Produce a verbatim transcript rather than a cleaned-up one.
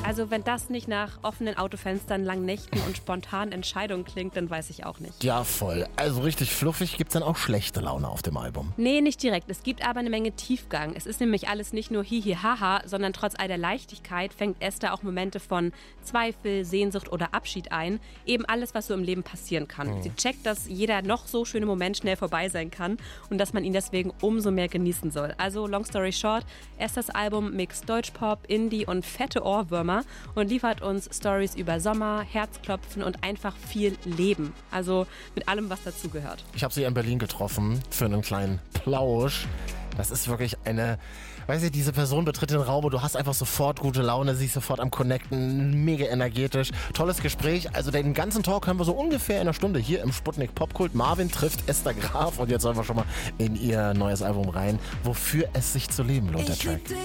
Also wenn das nicht nach offenen Autofenstern, langen Nächten und spontanen Entscheidungen klingt, dann weiß ich auch nicht. Ja, voll. Also richtig fluffig. Gibt's dann auch schlechte Laune auf dem Album? Nee, nicht direkt. Es gibt aber eine Menge Tiefgang. Es ist nämlich alles nicht nur hihi haha, sondern trotz all der Leichtigkeit fängt Esther auch Momente von Zweifel, Sehnsucht oder Abschied ein. Eben alles, was so im Leben passieren kann. Mhm. Sie checkt, dass jeder noch so schöne Moment schnell vorbei sein kann und dass man ihn deswegen umso mehr genießen soll. Also, long story short, Esthers Album mixt Deutschpop, Indie und fette Ohrwürmer und liefert uns Stories über Sommer, Herzklopfen und einfach viel Leben. Also mit allem, was dazugehört. Ich habe sie in Berlin getroffen für einen kleinen Plausch. Das ist wirklich eine, weiß ich, diese Person betritt den Raum und du hast einfach sofort gute Laune, sie ist sofort am Connecten, mega energetisch. Tolles Gespräch. Also den ganzen Talk hören wir so ungefähr in einer Stunde hier im Sputnik Popkult. Marvin trifft Esther Graf und jetzt sollen wir schon mal in ihr neues Album rein. Wofür es sich zu leben lohnt, der Track.